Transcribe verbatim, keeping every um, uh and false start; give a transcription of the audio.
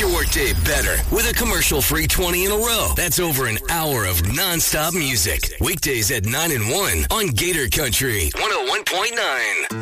your workday better with a commercial-free twenty in a row. That's over an hour of nonstop music. Weekdays at nine and one on Gator Country one oh one point nine.